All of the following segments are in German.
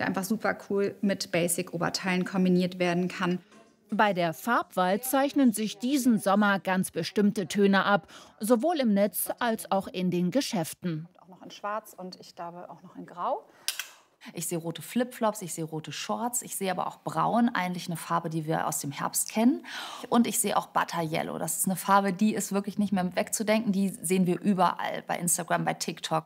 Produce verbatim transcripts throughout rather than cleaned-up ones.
der einfach super cool mit Basic-Oberteilen kombiniert werden kann. Bei der Farbwahl zeichnen sich diesen Sommer ganz bestimmte Töne ab, sowohl im Netz als auch in den Geschäften. Auch noch in Schwarz und ich glaube auch noch in Grau. Ich sehe rote Flipflops, ich sehe rote Shorts, ich sehe aber auch Braun, eigentlich eine Farbe, die wir aus dem Herbst kennen. Und ich sehe auch Butter Yellow. Das ist eine Farbe, die ist wirklich nicht mehr wegzudenken. Die sehen wir überall, bei Instagram, bei TikTok.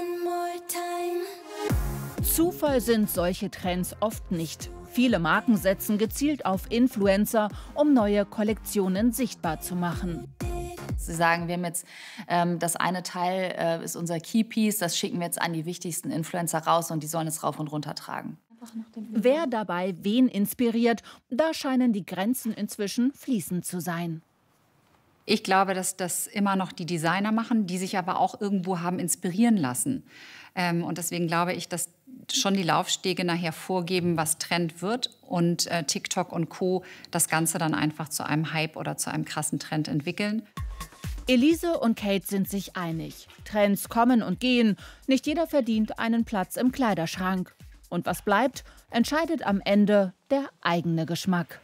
Zufall sind solche Trends oft nicht. Viele Marken setzen gezielt auf Influencer, um neue Kollektionen sichtbar zu machen. Sie sagen, wir haben jetzt ähm, das eine Teil äh, ist unser Keypiece, das schicken wir jetzt an die wichtigsten Influencer raus und die sollen es rauf und runter tragen. Wer dabei wen inspiriert, da scheinen die Grenzen inzwischen fließend zu sein. Ich glaube, dass das immer noch die Designer machen, die sich aber auch irgendwo haben inspirieren lassen. Ähm, und deswegen glaube ich, dass schon die Laufstege nachher vorgeben, was Trend wird und äh, TikTok und Co. das Ganze dann einfach zu einem Hype oder zu einem krassen Trend entwickeln. Elise und Kate sind sich einig. Trends kommen und gehen. Nicht jeder verdient einen Platz im Kleiderschrank. Und was bleibt, entscheidet am Ende der eigene Geschmack.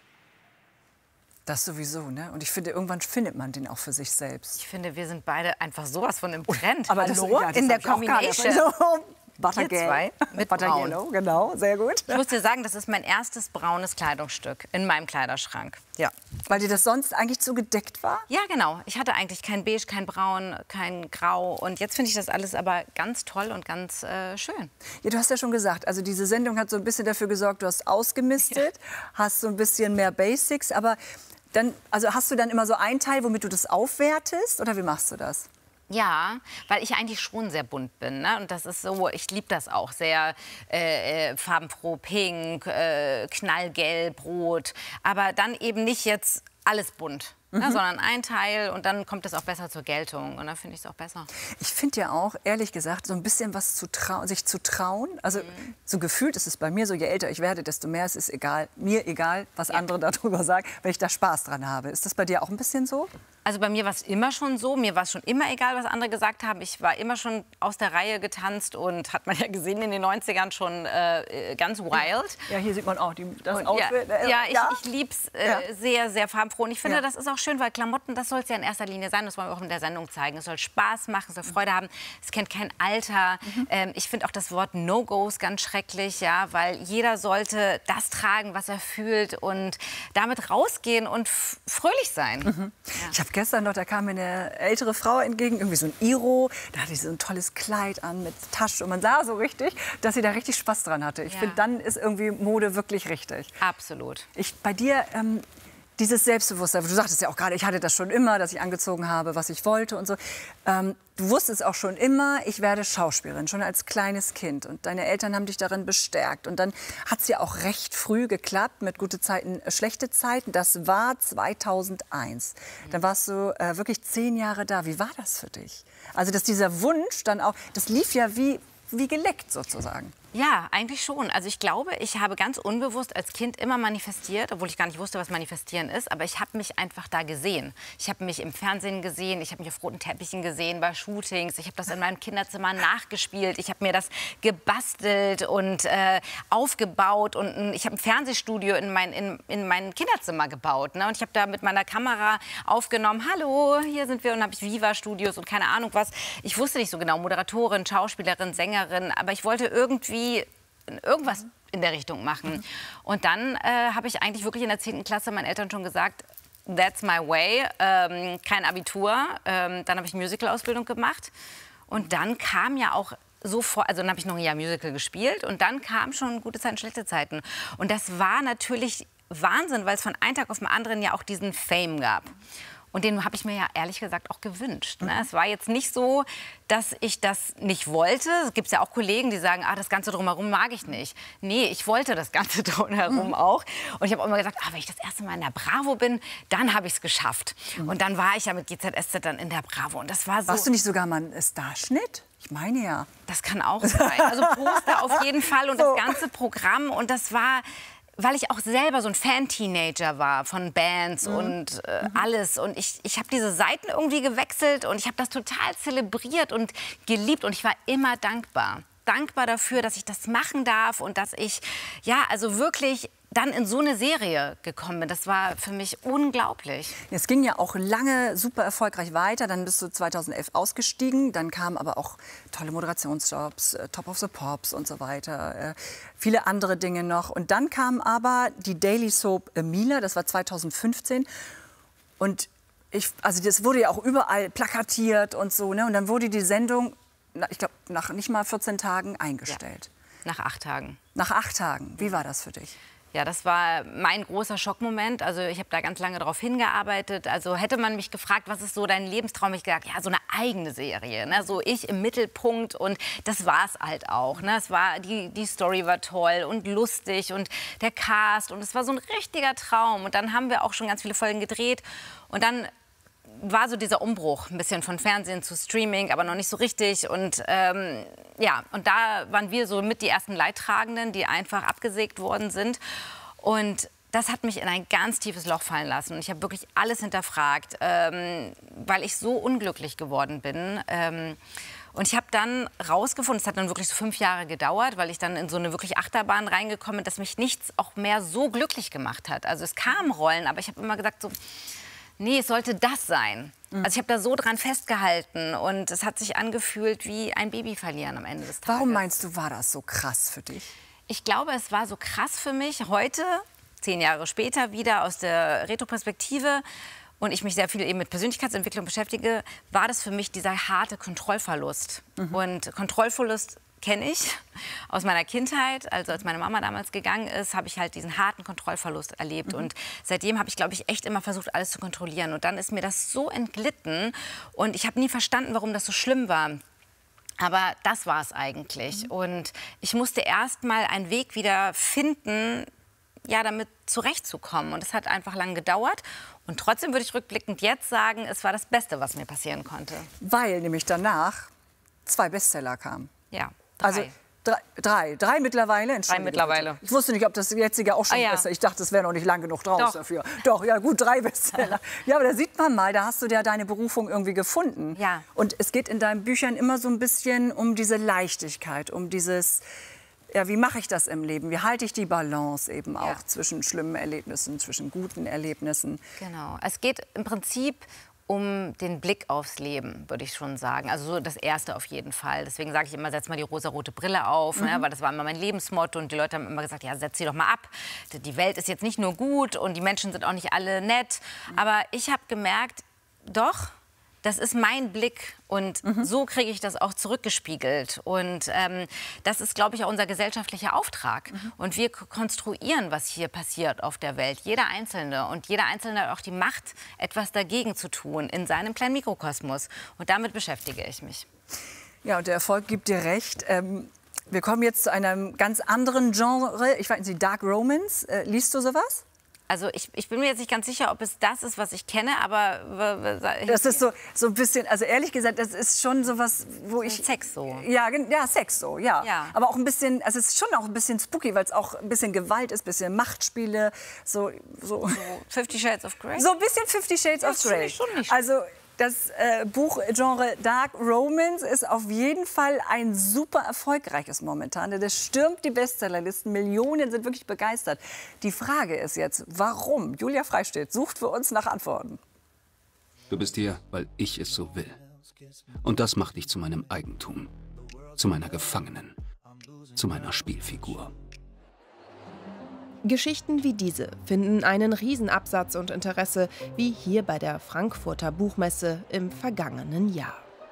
Das sowieso, ne? Und ich finde, irgendwann findet man den auch für sich selbst. Ich finde, wir sind beide einfach sowas von im Trend. Aber das, Hallo? ja, das in der ich auch gerade. Combination. So, Butter Wir zwei mit Butter Braun. Yellow, genau, sehr gut. Ich muss dir sagen, das ist mein erstes braunes Kleidungsstück in meinem Kleiderschrank. Ja. Weil dir das sonst eigentlich so gedeckt war? Ja, genau. Ich hatte eigentlich kein Beige, kein Braun, kein Grau. Und jetzt finde ich das alles aber ganz toll und ganz äh, schön. Ja, du hast ja schon gesagt, also diese Sendung hat so ein bisschen dafür gesorgt, du hast ausgemistet, ja. Hast so ein bisschen mehr Basics, aber dann, also hast du dann immer so einen Teil, womit du das aufwertest, oder wie machst du das? Ja, weil ich eigentlich schon sehr bunt bin, ne? Und das ist so, ich liebe das auch sehr äh, äh, farbenfroh, pink, äh, knallgelb, rot, aber dann eben nicht jetzt alles bunt. Mhm. Ne, sondern ein Teil und dann kommt es auch besser zur Geltung und dann finde ich es auch besser. Ich finde ja auch, ehrlich gesagt, so ein bisschen was zu trauen, sich zu trauen. Also mhm. so gefühlt ist es bei mir so, je älter ich werde, desto mehr es ist egal, mir egal, was ja. andere darüber sagen, wenn ich da Spaß dran habe. Ist das bei dir auch ein bisschen so? Also bei mir war es immer schon so, mir war es schon immer egal, was andere gesagt haben. Ich war immer schon aus der Reihe getanzt und hat man ja gesehen in den neunzigern schon äh, ganz wild. Ja, hier sieht man auch die, das und Outfit. Ja, ja, ich, ja. ich liebe es äh, ja. sehr, sehr farbenfroh. Und ich finde, ja. das ist auch schön, weil Klamotten, das soll es ja in erster Linie sein. Das wollen wir auch in der Sendung zeigen. Es soll Spaß machen, es soll Freude haben. Es kennt kein Alter. Mhm. Ähm, ich finde auch das Wort No-Gos ganz schrecklich, ja, weil jeder sollte das tragen, was er fühlt und damit rausgehen und fröhlich sein. Mhm. Ja. Ich habe gestern noch, da kam mir eine ältere Frau entgegen, irgendwie so ein Iro. Da hatte sie so ein tolles Kleid an mit Tasche und man sah so richtig, dass sie da richtig Spaß dran hatte. Ich ja. finde, dann ist irgendwie Mode wirklich richtig. Absolut. Ich, bei dir, ähm, dieses Selbstbewusstsein, du sagtest ja auch gerade, ich hatte das schon immer, dass ich angezogen habe, was ich wollte und so. Ähm, du wusstest auch schon immer, ich werde Schauspielerin, schon als kleines Kind. Und deine Eltern haben dich darin bestärkt. Und dann hat es ja auch recht früh geklappt mit gute Zeiten, äh, schlechte Zeiten. Das war zweitausendeins. Mhm. Dann warst du äh, wirklich zehn Jahre da. Wie war das für dich? Also, dass dieser Wunsch dann auch, das lief ja wie, wie geleckt sozusagen. Ja, eigentlich schon. Also ich glaube, ich habe ganz unbewusst als Kind immer manifestiert, obwohl ich gar nicht wusste, was manifestieren ist. Aber ich habe mich einfach da gesehen. Ich habe mich im Fernsehen gesehen, ich habe mich auf roten Teppichen gesehen, bei Shootings. Ich habe das in meinem Kinderzimmer nachgespielt. Ich habe mir das gebastelt und äh, aufgebaut. Und ich habe ein Fernsehstudio in mein, in, in mein Kinderzimmer gebaut. Ne? Und ich habe da mit meiner Kamera aufgenommen. Hallo, hier sind wir. Und habe ich Viva-Studios und keine Ahnung was. Ich wusste nicht so genau, Moderatorin, Schauspielerin, Sängerin. Aber ich wollte irgendwie irgendwas in der Richtung machen. Und dann äh, habe ich eigentlich wirklich in der zehnten Klasse meinen Eltern schon gesagt, that's my way, ähm, kein Abitur. Ähm, dann habe ich Musical-Ausbildung gemacht. Und dann kam ja auch sofort, also dann habe ich noch ein Jahr Musical gespielt. Und dann kam schon gute Zeiten, schlechte Zeiten. Und das war natürlich Wahnsinn, weil es von einem Tag auf den anderen ja auch diesen Fame gab. Und den habe ich mir ja ehrlich gesagt auch gewünscht. Ne? Es war jetzt nicht so, dass ich das nicht wollte. Es gibt ja auch Kollegen, die sagen, ah, das Ganze drumherum mag ich nicht. Nee, ich wollte das Ganze drumherum mhm. auch. Und ich habe auch immer gesagt, ah, wenn ich das erste Mal in der Bravo bin, dann habe ich es geschafft. Mhm. Und dann war ich ja mit G Z S Z dann in der Bravo. Und das war so. Warst du nicht sogar mal ein Starschnitt? Ich meine ja. Das kann auch sein. Also Poster auf jeden Fall und so. Das ganze Programm. Und das war, weil ich auch selber so ein Fan-Teenager war von Bands mhm. und äh, mhm. alles. Und ich, ich habe diese Seiten irgendwie gewechselt und ich habe das total zelebriert und geliebt. Und ich war immer dankbar. dankbar dafür, dass ich das machen darf und dass ich, ja, also wirklich dann in so eine Serie gekommen bin. Das war für mich unglaublich. Es ging ja auch lange super erfolgreich weiter. Dann bist du zweitausendelf ausgestiegen. Dann kamen aber auch tolle Moderationsjobs, äh, Top of the Pops und so weiter. Äh, viele andere Dinge noch. Und dann kam aber die Daily Soap Mila. Das war zweitausendfünfzehn. Und ich, also das wurde ja auch überall plakatiert und so. Ne? Und dann wurde die Sendung, ich glaube, nach nicht mal vierzehn Tagen eingestellt. Ja, nach acht Tagen. Nach acht Tagen. Wie war das für dich? Ja, das war mein großer Schockmoment. Also ich habe da ganz lange darauf hingearbeitet. Also hätte man mich gefragt, was ist so dein Lebenstraum? Ich gesagt, ja, so eine eigene Serie. Ne? So ich im Mittelpunkt und das war es halt auch. Ne? Es war, die, die Story war toll und lustig und der Cast und es war so ein richtiger Traum. Und dann haben wir auch schon ganz viele Folgen gedreht und dann war so dieser Umbruch, ein bisschen von Fernsehen zu Streaming, aber noch nicht so richtig. Und ähm, ja, und da waren wir so mit die ersten Leidtragenden, die einfach abgesägt worden sind. Und das hat mich in ein ganz tiefes Loch fallen lassen. Und ich habe wirklich alles hinterfragt, ähm, weil ich so unglücklich geworden bin. Ähm, Und ich habe dann rausgefunden, es hat dann wirklich so fünf Jahre gedauert, weil ich dann in so eine wirklich Achterbahn reingekommen bin, dass mich nichts auch mehr so glücklich gemacht hat. Also es kamen Rollen, aber ich habe immer gesagt so, nee, es sollte das sein. Mhm. Also ich habe da so dran festgehalten und es hat sich angefühlt wie ein Baby verlieren am Ende des Tages. Warum meinst du, war das so krass für dich? Ich glaube, es war so krass für mich heute, zehn Jahre später, wieder aus der Retroperspektive und ich mich sehr viel eben mit Persönlichkeitsentwicklung beschäftige, war das für mich dieser harte Kontrollverlust. Mhm. Und Kontrollverlust kenne ich aus meiner Kindheit. Also als meine Mama damals gegangen ist, habe ich halt diesen harten Kontrollverlust erlebt. Mhm. Und seitdem habe ich, glaube ich, echt immer versucht, alles zu kontrollieren. Und dann ist mir das so entglitten. Und ich habe nie verstanden, warum das so schlimm war. Aber das war es eigentlich. Mhm. Und ich musste erst mal einen Weg wieder finden, ja, damit zurechtzukommen. Und es hat einfach lange gedauert. Und trotzdem würde ich rückblickend jetzt sagen, es war das Beste, was mir passieren konnte. Weil nämlich danach zwei Bestseller kamen. Ja. Drei. Also drei, drei, drei mittlerweile. Drei mittlerweile. Ich wusste nicht, ob das jetzige auch schon ah, ja. besser. Ich dachte, es wäre noch nicht lang genug draus Doch. dafür. Doch, ja gut, drei Bestseller. Ja, aber da sieht man mal, da hast du ja deine Berufung irgendwie gefunden. Ja. Und es geht in deinen Büchern immer so ein bisschen um diese Leichtigkeit, um dieses, ja, wie mache ich das im Leben? Wie halte ich die Balance eben auch Ja. zwischen schlimmen Erlebnissen, zwischen guten Erlebnissen? Genau. Es geht im Prinzip um den Blick aufs Leben, würde ich schon sagen. Also so das Erste auf jeden Fall. Deswegen sage ich immer, setz mal die rosarote Brille auf, mhm. ne, weil das war immer mein Lebensmotto. Und die Leute haben immer gesagt, ja, setz sie doch mal ab. Die Welt ist jetzt nicht nur gut und die Menschen sind auch nicht alle nett. Mhm. Aber ich habe gemerkt, doch, das ist mein Blick und mhm. so kriege ich das auch zurückgespiegelt. Und ähm, das ist, glaube ich, auch unser gesellschaftlicher Auftrag. Mhm. Und wir konstruieren, was hier passiert auf der Welt. Jeder Einzelne. Und jeder Einzelne hat auch die Macht, etwas dagegen zu tun in seinem kleinen Mikrokosmos. Und damit beschäftige ich mich. Ja, und der Erfolg gibt dir recht. Ähm, wir kommen jetzt zu einem ganz anderen Genre. Ich weiß nicht, Dark Romance. Äh, liest du sowas? Also ich, ich bin mir jetzt nicht ganz sicher, ob es das ist, was ich kenne, aber... Das ist so, so ein bisschen, also ehrlich gesagt, das ist schon so was, wo ich... Sex so. Ja, ja, Sex so, ja. ja. Aber auch ein bisschen, also es ist schon auch ein bisschen spooky, weil es auch ein bisschen Gewalt ist, ein bisschen Machtspiele, so... So, so Fifty Shades of Grey? So ein bisschen Fifty Shades ja, of Grey. Das schon nicht. Also das äh, Buchgenre Dark Romance ist auf jeden Fall ein super erfolgreiches momentan. Das stürmt die Bestsellerlisten. Millionen sind wirklich begeistert. Die Frage ist jetzt, warum? Julia Freistedt sucht für uns nach Antworten. Du bist hier, weil ich es so will. Und das macht dich zu meinem Eigentum, zu meiner Gefangenen, zu meiner Spielfigur. Geschichten wie diese finden einen Riesenabsatz und Interesse, wie hier bei der Frankfurter Buchmesse im vergangenen Jahr.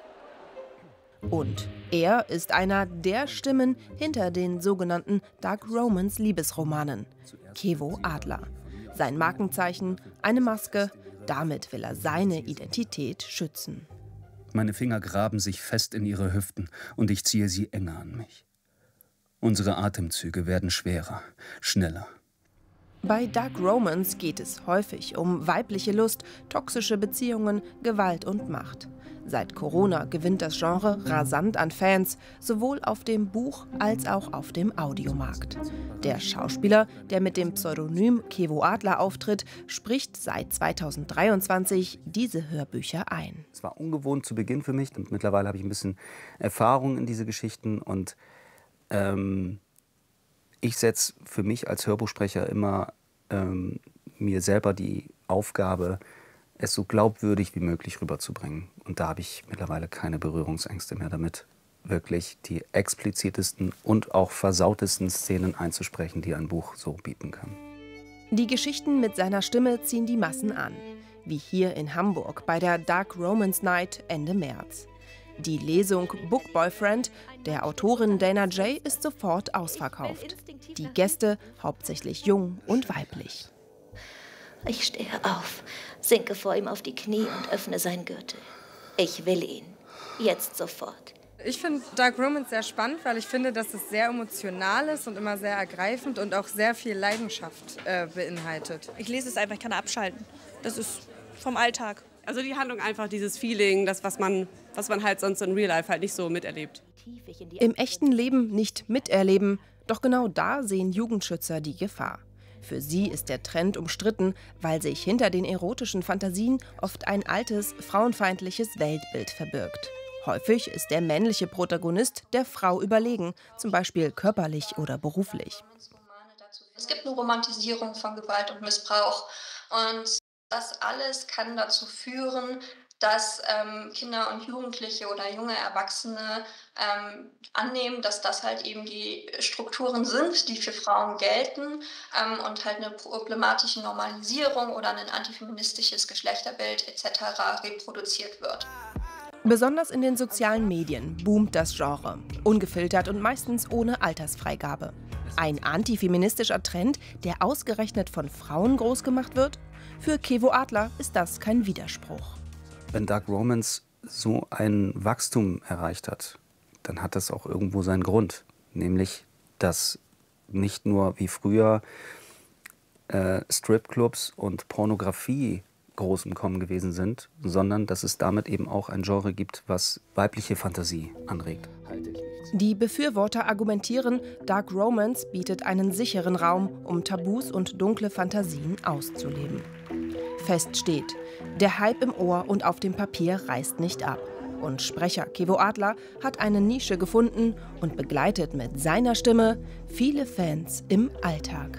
Und er ist einer der Stimmen hinter den sogenannten Dark Romance Liebesromanen, Kevo Adler. Sein Markenzeichen, eine Maske, damit will er seine Identität schützen. Meine Finger graben sich fest in ihre Hüften und ich ziehe sie enger an mich. Unsere Atemzüge werden schwerer, schneller. Bei Dark Romance geht es häufig um weibliche Lust, toxische Beziehungen, Gewalt und Macht. Seit Corona gewinnt das Genre rasant an Fans, sowohl auf dem Buch- als auch auf dem Audiomarkt. Der Schauspieler, der mit dem Pseudonym Kevo Adler auftritt, spricht seit zweitausenddreiundzwanzig diese Hörbücher ein. Es war ungewohnt zu Beginn für mich und mittlerweile habe ich ein bisschen Erfahrung in diese Geschichten und ähm, ich setze für mich als Hörbuchsprecher immer ähm, mir selber die Aufgabe, es so glaubwürdig wie möglich rüberzubringen. Und da habe ich mittlerweile keine Berührungsängste mehr damit, wirklich die explizitesten und auch versautesten Szenen einzusprechen, die ein Buch so bieten kann. Die Geschichten mit seiner Stimme ziehen die Massen an. Wie hier in Hamburg bei der Dark Romance Night Ende März. Die Lesung Book Boyfriend der Autorin Dana J. ist sofort ausverkauft. Die Gäste hauptsächlich jung und weiblich. Ich stehe auf, sinke vor ihm auf die Knie und öffne seinen Gürtel. Ich will ihn. Jetzt sofort. Ich finde Dark Romance sehr spannend, weil ich finde, dass es sehr emotional ist und immer sehr ergreifend und auch sehr viel Leidenschaft äh, beinhaltet. Ich lese es einfach, ich kann abschalten. Das ist vom Alltag. Also die Handlung einfach, dieses Feeling, das, was man, was man halt sonst in Real Life halt nicht so miterlebt. Im echten Leben nicht miterleben, doch genau da sehen Jugendschützer die Gefahr. Für sie ist der Trend umstritten, weil sich hinter den erotischen Fantasien oft ein altes, frauenfeindliches Weltbild verbirgt. Häufig ist der männliche Protagonist der Frau überlegen, zum Beispiel körperlich oder beruflich. Es gibt eine Romantisierung von Gewalt und Missbrauch und das alles kann dazu führen, dass ähm, Kinder und Jugendliche oder junge Erwachsene ähm, annehmen, dass das halt eben die Strukturen sind, die für Frauen gelten ähm, und halt eine problematische Normalisierung oder ein antifeministisches Geschlechterbild et cetera reproduziert wird. Besonders in den sozialen Medien boomt das Genre, ungefiltert und meistens ohne Altersfreigabe. Ein antifeministischer Trend, der ausgerechnet von Frauen groß gemacht wird? Für Kevo Adler ist das kein Widerspruch. Wenn Dark Romance so ein Wachstum erreicht hat, dann hat das auch irgendwo seinen Grund. Nämlich, dass nicht nur wie früher äh, Stripclubs und Pornografie groß im Kommen gewesen sind, sondern dass es damit eben auch ein Genre gibt, was weibliche Fantasie anregt. Die Befürworter argumentieren, Dark Romance bietet einen sicheren Raum, um Tabus und dunkle Fantasien auszuleben. Fest steht, der Hype im Ohr und auf dem Papier reißt nicht ab. Und Sprecher Kevo Adler hat eine Nische gefunden und begleitet mit seiner Stimme viele Fans im Alltag.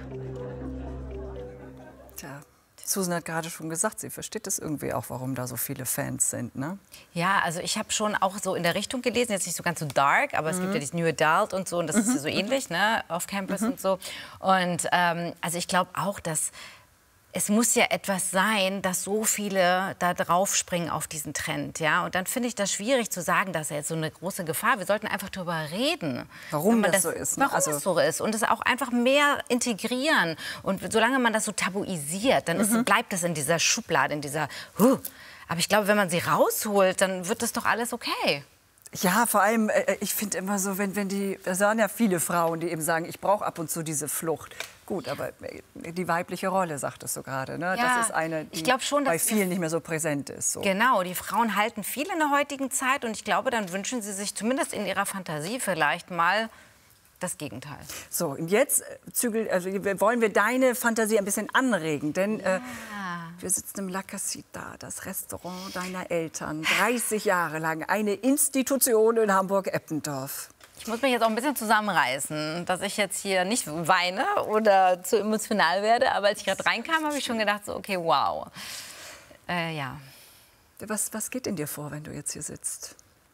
Tja, Susan hat gerade schon gesagt, sie versteht es irgendwie auch, warum da so viele Fans sind, ne? Ja, also ich habe schon auch so in der Richtung gelesen, jetzt nicht so ganz so dark, aber mhm. es gibt ja dieses New Adult und so und das mhm. ist ja so ähnlich, ne, auf Campus mhm. und so. Und ähm, also ich glaube auch, dass es muss ja etwas sein, dass so viele da draufspringen auf diesen Trend, ja. Und dann finde ich das schwierig zu sagen, dass er jetzt so eine große Gefahr. Wir sollten einfach darüber reden, warum das, das so ist. Ne? Warum also, es so ist und es auch einfach mehr integrieren. Und solange man das so tabuisiert, dann ist, mhm. bleibt es in dieser Schublade, in dieser. Huh. Aber ich glaube, wenn man sie rausholt, dann wird das doch alles okay. Ja, vor allem, äh, ich finde immer so, wenn, wenn die, da sind ja viele Frauen, die eben sagen, ich brauche ab und zu diese Flucht. Gut, aber die weibliche Rolle, sagtest du gerade, ne? Ja, das ist eine, die ich schon, bei vielen nicht mehr so präsent ist. So. Genau, die Frauen halten viel in der heutigen Zeit und ich glaube, dann wünschen sie sich zumindest in ihrer Fantasie vielleicht mal das Gegenteil. So, und jetzt zügel, also, wollen wir deine Fantasie ein bisschen anregen, denn ja. äh, wir sitzen im La Casita, das Restaurant deiner Eltern, dreißig Jahre lang, eine Institution in Hamburg-Eppendorf. Ich muss mich jetzt auch ein bisschen zusammenreißen, dass ich jetzt hier nicht weine oder zu emotional werde. Aber als ich gerade reinkam, habe ich schon gedacht, so, okay, wow. Äh, ja. Was, was geht in dir vor, wenn du jetzt hier sitzt?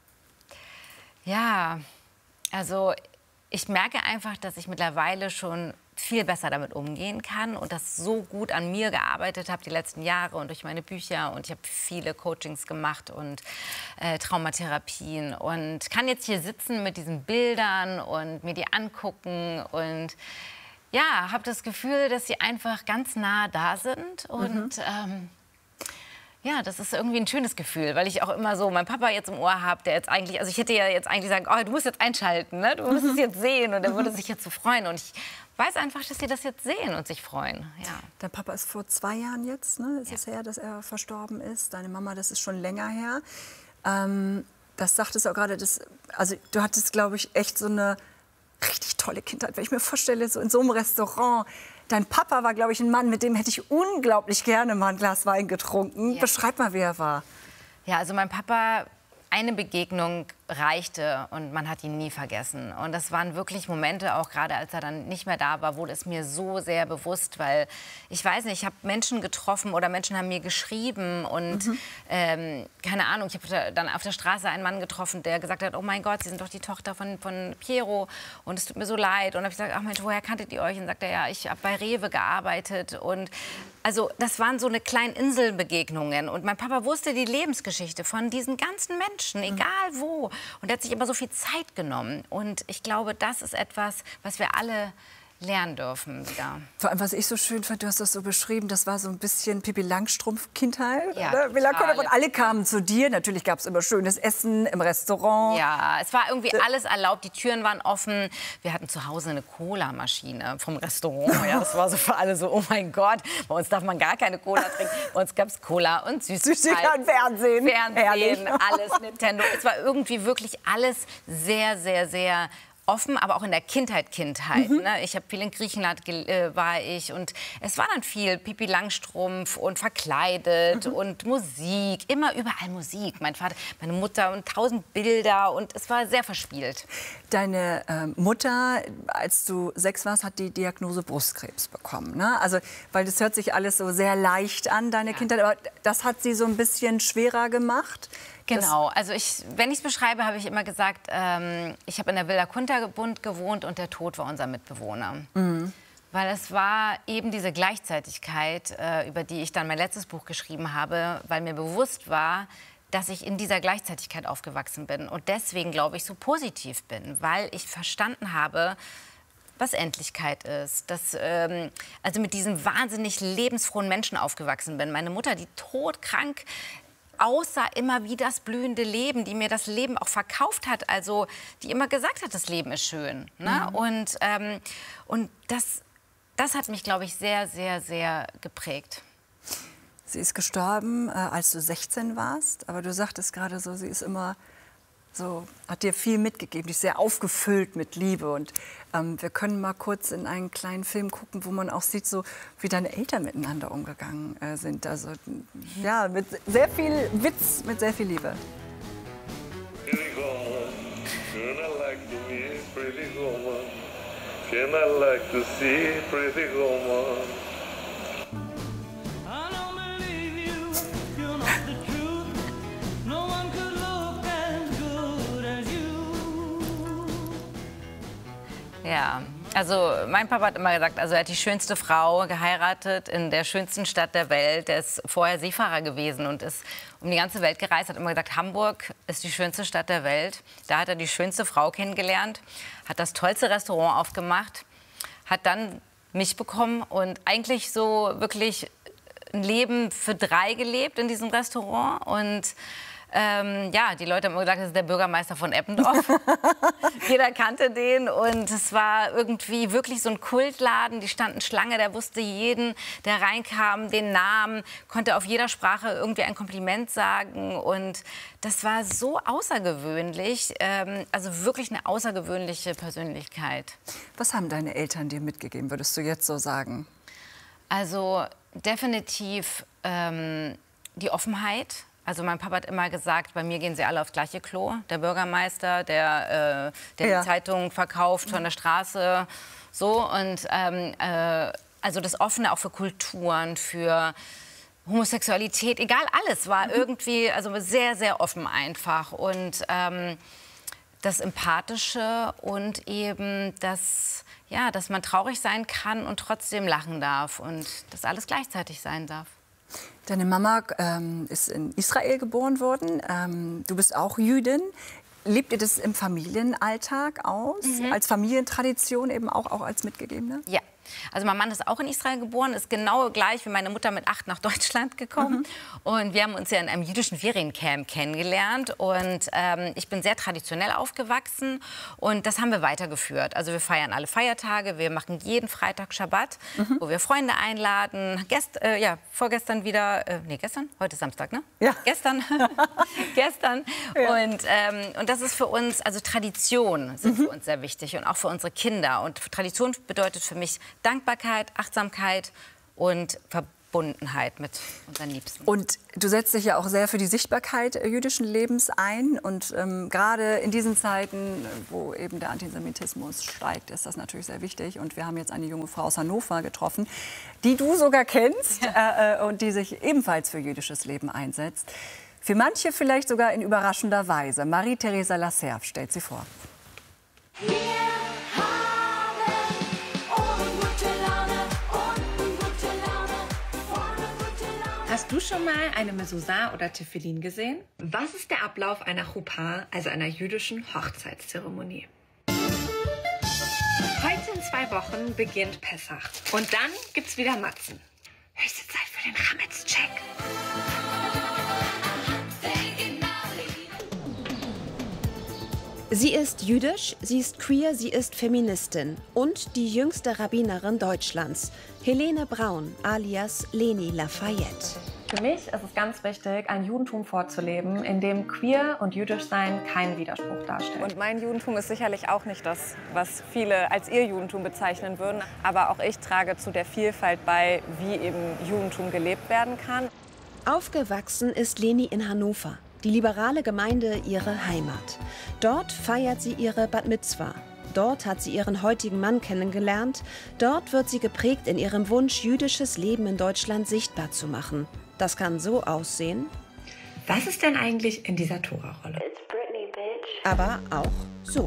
Ja, also ich merke einfach, dass ich mittlerweile schon viel besser damit umgehen kann und das so gut an mir gearbeitet habe die letzten Jahre und durch meine Bücher und ich habe viele Coachings gemacht und äh, Traumatherapien und kann jetzt hier sitzen mit diesen Bildern und mir die angucken und ja, habe das Gefühl, dass sie einfach ganz nah da sind und mhm. ähm, ja, das ist irgendwie ein schönes Gefühl, weil ich auch immer so meinen Papa jetzt im Ohr habe, der jetzt eigentlich, also ich hätte ja jetzt eigentlich sagen, oh, du musst jetzt einschalten, ne? Du musst mhm. es jetzt sehen und er würde sich jetzt so freuen und ich weiß einfach, dass sie das jetzt sehen und sich freuen. Ja. Dein Papa ist vor zwei Jahren jetzt, ne? Es ja. ist her, dass er verstorben ist. Deine Mama, das ist schon länger her. Ähm, das sagtest du auch gerade, das, also du hattest, glaube ich, echt so eine richtig tolle Kindheit, wenn ich mir vorstelle, so in so einem Restaurant. Dein Papa war, glaube ich, ein Mann, mit dem hätte ich unglaublich gerne mal ein Glas Wein getrunken. Ja. Beschreib mal, wie er war. Ja, also mein Papa, eine Begegnung reichte und man hat ihn nie vergessen. Und das waren wirklich Momente, auch gerade als er dann nicht mehr da war, wurde es mir so sehr bewusst, weil ich weiß nicht, ich habe Menschen getroffen oder Menschen haben mir geschrieben und mhm. ähm, keine Ahnung, ich habe dann auf der Straße einen Mann getroffen, der gesagt hat, oh mein Gott, Sie sind doch die Tochter von, von Piero und es tut mir so leid. Und habe ich gesagt, ach Mensch, woher kanntet ihr euch? Und sagt er, ja, ich habe bei Rewe gearbeitet. Und also das waren so eine kleinen Inselbegegnungen. Und mein Papa wusste die Lebensgeschichte von diesen ganzen Menschen, mhm. egal wo. Und er hat sich immer so viel Zeit genommen. Und ich glaube, das ist etwas, was wir alle lernen dürfen wieder. Vor allem, was ich so schön fand, du hast das so beschrieben, das war so ein bisschen Pippi Langstrumpf-Kindheit. Ja, oder? Und alle kamen zu dir. Natürlich gab es immer schönes Essen im Restaurant. Ja, es war irgendwie alles erlaubt. Die Türen waren offen. Wir hatten zu Hause eine Cola-Maschine vom Restaurant. Ja, das war so für alle so, oh mein Gott, bei uns darf man gar keine Cola trinken. Bei uns gab es Cola und Süßigkeiten. Fernsehen. Fernsehen, Herrlich. alles, Nintendo. Es war irgendwie wirklich alles sehr, sehr, sehr offen, aber auch in der Kindheit, Kindheit. Mhm. Ne? Ich habe viel in Griechenland äh, war ich und es war dann viel Pipi Langstrumpf und verkleidet mhm. und Musik, immer überall Musik. Mein Vater, meine Mutter und tausend Bilder und es war sehr verspielt. Deine äh, Mutter, als du sechs warst, hat die Diagnose Brustkrebs bekommen. Ne? Also, weil das hört sich alles so sehr leicht an, deine ja. Kindheit, aber das hat sie so ein bisschen schwerer gemacht. Genau, also ich, wenn ich es beschreibe, habe ich immer gesagt, ähm, ich habe in der Wilder Kunterbund gewohnt und der Tod war unser Mitbewohner. Mhm. Weil es war eben diese Gleichzeitigkeit, äh, über die ich dann mein letztes Buch geschrieben habe, weil mir bewusst war, dass ich in dieser Gleichzeitigkeit aufgewachsen bin und deswegen, glaube ich, so positiv bin, weil ich verstanden habe, was Endlichkeit ist, dass ähm, also mit diesen wahnsinnig lebensfrohen Menschen aufgewachsen bin. Meine Mutter, die todkrank aussah immer wie das blühende Leben, die mir das Leben auch verkauft hat, also die immer gesagt hat, das Leben ist schön. Ne? Mhm. Und, ähm, und das, das hat mich, glaube ich, sehr, sehr, sehr geprägt. Sie ist gestorben, äh, als du sechzehn warst, aber du sagtest gerade so, sie ist immer so, hat dir viel mitgegeben, die ist sehr aufgefüllt mit Liebe. Und ähm, wir können mal kurz in einen kleinen Film gucken, wo man auch sieht, so, wie deine Eltern miteinander umgegangen äh, sind. Also ja, mit sehr viel Witz, mit sehr viel Liebe. Ja, also mein Papa hat immer gesagt, also er hat die schönste Frau geheiratet in der schönsten Stadt der Welt. Er ist vorher Seefahrer gewesen und ist um die ganze Welt gereist. Hat immer gesagt, Hamburg ist die schönste Stadt der Welt. Da hat er die schönste Frau kennengelernt, hat das tollste Restaurant aufgemacht, hat dann mich bekommen und eigentlich so wirklich ein Leben für drei gelebt in diesem Restaurant. Und Ähm, ja, die Leute haben immer gesagt, das ist der Bürgermeister von Eppendorf. Jeder kannte den und es war irgendwie wirklich so ein Kultladen. Die standen Schlange, der wusste jeden, der reinkam, den Namen, konnte auf jeder Sprache irgendwie ein Kompliment sagen. Und das war so außergewöhnlich, ähm, also wirklich eine außergewöhnliche Persönlichkeit. Was haben deine Eltern dir mitgegeben, würdest du jetzt so sagen? Also definitiv ähm, die Offenheit. Also mein Papa hat immer gesagt, bei mir gehen sie alle aufs gleiche Klo. Der Bürgermeister, der, äh, der ja. die Zeitung verkauft von der Straße. So. Und ähm, äh, also das Offene auch für Kulturen, für Homosexualität, egal alles, war mhm. irgendwie also sehr, sehr offen einfach. Und ähm, das Empathische und eben das, ja, dass man traurig sein kann und trotzdem lachen darf und dass alles gleichzeitig sein darf. Deine Mama ähm, ist in Israel geboren worden. Ähm, du bist auch Jüdin. Lebt ihr das im Familienalltag aus? Mhm. Als Familientradition eben auch, auch als Mitgegebene? Ja. Also mein Mann ist auch in Israel geboren, ist genau gleich wie meine Mutter mit acht nach Deutschland gekommen. Mhm. Und wir haben uns ja in einem jüdischen Feriencamp kennengelernt. Und ähm, ich bin sehr traditionell aufgewachsen und das haben wir weitergeführt. Also wir feiern alle Feiertage, wir machen jeden Freitag Schabbat, mhm. wo wir Freunde einladen. Gest, äh, ja, vorgestern wieder, äh, nee, gestern? Heute ist Samstag, ne? Ja. Gestern. Gestern. Ja. Und, ähm, und das ist für uns, also Tradition sind mhm. für uns sehr wichtig und auch für unsere Kinder. Und Tradition bedeutet für mich Dankbarkeit, Achtsamkeit und Verbundenheit mit unseren Liebsten. Und du setzt dich ja auch sehr für die Sichtbarkeit äh, jüdischen Lebens ein. Und ähm, gerade in diesen Zeiten, wo eben der Antisemitismus steigt, ist das natürlich sehr wichtig. Und wir haben jetzt eine junge Frau aus Hannover getroffen, die du sogar kennst ja. äh, und die sich ebenfalls für jüdisches Leben einsetzt. Für manche vielleicht sogar in überraschender Weise. Marie-Theresa Lasserve stellt sie vor. Hast du schon mal eine Mezuzah oder Tefillin gesehen? Was ist der Ablauf einer Chuppah, also einer jüdischen Hochzeitszeremonie? Heute in zwei Wochen beginnt Pessach. Und dann gibt's wieder Matzen. Höchste Zeit für den Chametz-Check. Sie ist jüdisch, sie ist queer, sie ist Feministin und die jüngste Rabbinerin Deutschlands, Helene Braun alias Leni Lafayette. Für mich ist es ganz wichtig, ein Judentum vorzuleben, in dem queer und jüdisch sein keinen Widerspruch darstellt. Und mein Judentum ist sicherlich auch nicht das, was viele als ihr Judentum bezeichnen würden. Aber auch ich trage zu der Vielfalt bei, wie eben Judentum gelebt werden kann. Aufgewachsen ist Leni in Hannover. Die liberale Gemeinde ihre Heimat. Dort feiert sie ihre Bat Mitzvah. Dort hat sie ihren heutigen Mann kennengelernt. Dort wird sie geprägt in ihrem Wunsch, jüdisches Leben in Deutschland sichtbar zu machen. Das kann so aussehen. Was ist denn eigentlich in dieser Tora-Rolle? Aber auch so.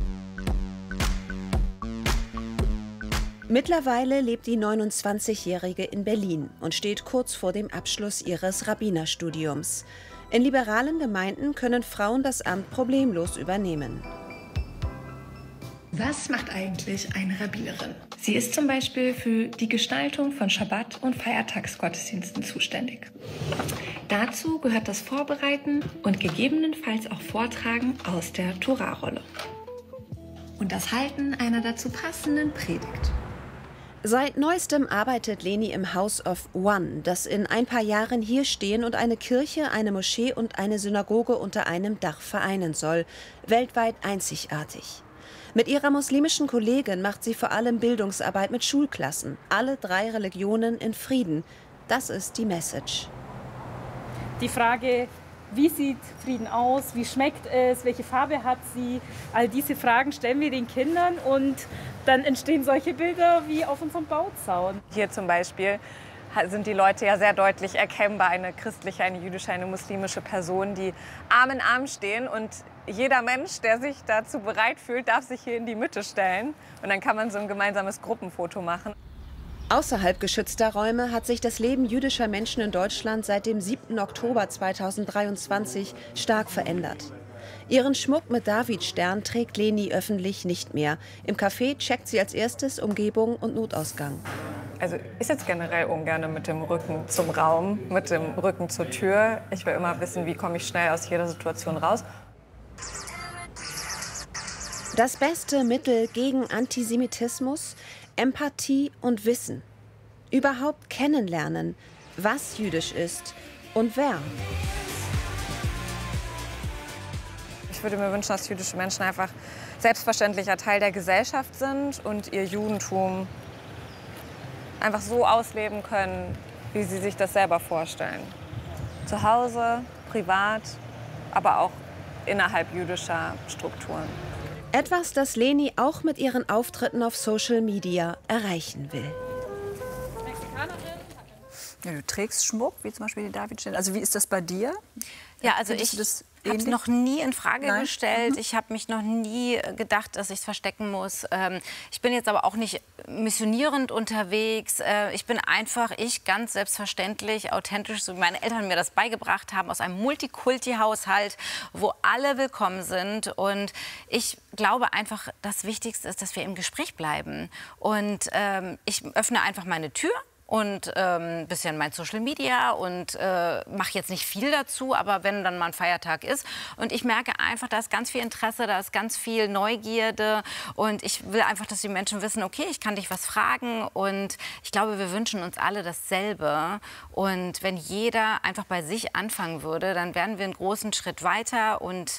Mittlerweile lebt die neunundzwanzigjährige in Berlin und steht kurz vor dem Abschluss ihres Rabbinerstudiums. In liberalen Gemeinden können Frauen das Amt problemlos übernehmen. Was macht eigentlich eine Rabbinerin? Sie ist zum Beispiel für die Gestaltung von Schabbat- und Feiertagsgottesdiensten zuständig. Dazu gehört das Vorbereiten und gegebenenfalls auch Vortragen aus der Tora-Rolle. Und das Halten einer dazu passenden Predigt. Seit neuestem arbeitet Leni im House of One, das in ein paar Jahren hier stehen und eine Kirche, eine Moschee und eine Synagoge unter einem Dach vereinen soll. Weltweit einzigartig. Mit ihrer muslimischen Kollegin macht sie vor allem Bildungsarbeit mit Schulklassen. Alle drei Religionen in Frieden. Das ist die Message. Die Frage, wie sieht Frieden aus, wie schmeckt es, welche Farbe hat sie, all diese Fragen stellen wir den Kindern und dann entstehen solche Bilder wie auf unserem Bauzaun. Hier zum Beispiel sind die Leute ja sehr deutlich erkennbar, eine christliche, eine jüdische, eine muslimische Person, die Arm in Arm stehen. Und jeder Mensch, der sich dazu bereit fühlt, darf sich hier in die Mitte stellen. Und dann kann man so ein gemeinsames Gruppenfoto machen. Außerhalb geschützter Räume hat sich das Leben jüdischer Menschen in Deutschland seit dem siebten Oktober zweitausenddreiundzwanzig stark verändert. Ihren Schmuck mit Davidstern trägt Leni öffentlich nicht mehr. Im Café checkt sie als erstes Umgebung und Notausgang. Also ich sitze generell ungern mit dem Rücken zum Raum, mit dem Rücken zur Tür. Ich will immer wissen, wie komme ich schnell aus jeder Situation raus. Das beste Mittel gegen Antisemitismus? Empathie und Wissen. Überhaupt kennenlernen, was jüdisch ist und wer. Ich würde mir wünschen, dass jüdische Menschen einfach selbstverständlicher Teil der Gesellschaft sind und ihr Judentum einfach so ausleben können, wie sie sich das selber vorstellen. Zu Hause, privat, aber auch innerhalb jüdischer Strukturen. Etwas, das Leni auch mit ihren Auftritten auf Social Media erreichen will. Ja, du trägst Schmuck, wie zum Beispiel die Davidstern. Also wie ist das bei dir? Ja, also ich habe es noch nie in Frage Nein? gestellt. Mhm. Ich habe mich noch nie gedacht, dass ich es verstecken muss. Ähm, ich bin jetzt aber auch nicht missionierend unterwegs. Äh, ich bin einfach ich, ganz selbstverständlich, authentisch, so wie meine Eltern mir das beigebracht haben, aus einem Multikulti-Haushalt, wo alle willkommen sind. Und ich glaube einfach, das Wichtigste ist, dass wir im Gespräch bleiben. Und ähm, ich öffne einfach meine Tür. Und ein ähm, bisschen mein Social Media und äh, mache jetzt nicht viel dazu, aber wenn dann mal ein Feiertag ist. Und ich merke einfach, da ist ganz viel Interesse, da ist ganz viel Neugierde. Und ich will einfach, dass die Menschen wissen, okay, ich kann dich was fragen. Und ich glaube, wir wünschen uns alle dasselbe. Und wenn jeder einfach bei sich anfangen würde, dann wären wir einen großen Schritt weiter. Und